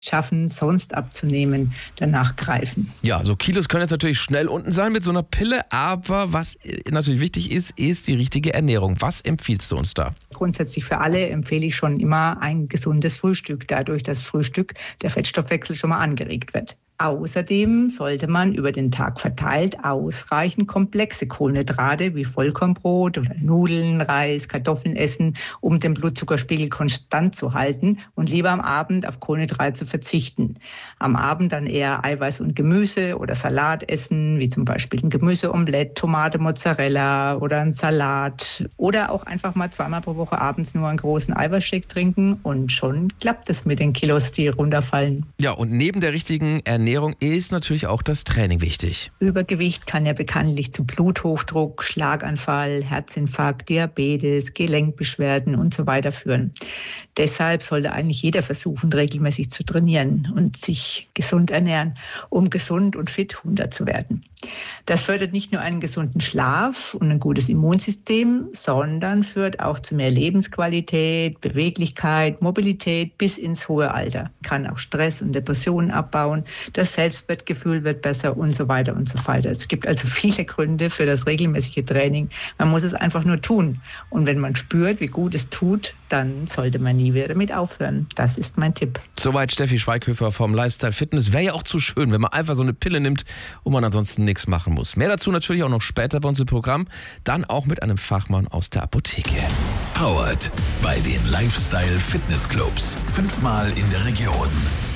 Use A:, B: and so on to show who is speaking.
A: schaffen, sonst abzunehmen, danach greifen.
B: Ja, so Kilos können jetzt natürlich schnell unten sein mit so einer Pille, aber was natürlich wichtig ist, ist die richtige Ernährung. Was empfiehlst du uns da?
A: Grundsätzlich für alle empfehle ich schon immer ein gesundes Frühstück, dadurch, dass Frühstück der Fettstoffwechsel schon mal angeregt wird. Außerdem sollte man über den Tag verteilt ausreichend komplexe Kohlenhydrate wie Vollkornbrot oder Nudeln, Reis, Kartoffeln essen, um den Blutzuckerspiegel konstant zu halten und lieber am Abend auf Kohlenhydrate zu verzichten. Am Abend dann eher Eiweiß und Gemüse oder Salat essen, wie zum Beispiel ein Gemüseomelett, Tomate, Mozzarella oder ein Salat. Oder auch einfach mal 2-mal pro Woche abends nur einen großen Eiweißshake trinken und schon klappt es mit den Kilos, die runterfallen.
B: Ja, und neben der richtigen Ernährung ist natürlich auch das Training wichtig.
A: Übergewicht kann ja bekanntlich zu Bluthochdruck, Schlaganfall, Herzinfarkt, Diabetes, Gelenkbeschwerden und so weiter führen. Deshalb sollte eigentlich jeder versuchen, regelmäßig zu trainieren und sich gesund ernähren, um gesund und fit 100 zu werden. Das fördert nicht nur einen gesunden Schlaf und ein gutes Immunsystem, sondern führt auch zu mehr Lebensqualität, Beweglichkeit, Mobilität bis ins hohe Alter. Kann auch Stress und Depressionen abbauen, das Selbstwertgefühl wird besser und so weiter und so weiter. Es gibt also viele Gründe für das regelmäßige Training. Man muss es einfach nur tun. Und wenn man spürt, wie gut es tut, dann sollte man nie wieder damit aufhören. Das ist mein Tipp.
B: Soweit Steffi Schweighöfer vom Lifestyle Fitness. Wäre ja auch zu schön, wenn man einfach so eine Pille nimmt und man ansonsten nichts machen muss. Mehr dazu natürlich auch noch später bei uns im Programm. Dann auch mit einem Fachmann aus der Apotheke.
C: Powered bei den Lifestyle Fitness Clubs. 5-mal in der Region.